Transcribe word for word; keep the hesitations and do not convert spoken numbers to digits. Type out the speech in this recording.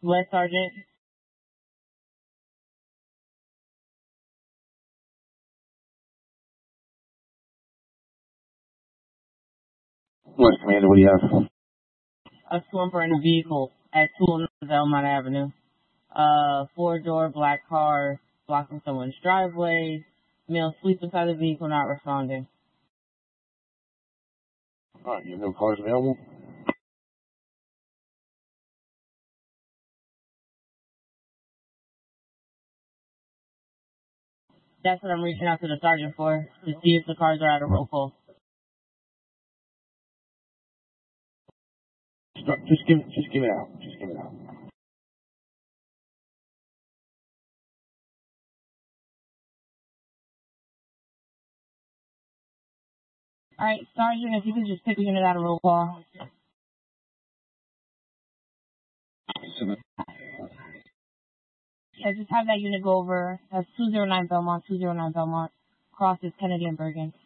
West Sergeant. West Commander, what do you have? A slumper in a vehicle at two oh nine Belmont Avenue. Uh, four-door black car blocking someone's driveway. Male sleep inside the vehicle, not responding. All right, you have no cars available? That's what I'm reaching out to the sergeant for, to see if the cars are out of roll call. Just give, just give it out. Just give it out. All right, Sergeant, if you could just pick a unit out of roll call. Yeah, just have that unit go over. That's two oh nine Belmont, two oh nine Belmont. Crosses Kennedy and Bergen.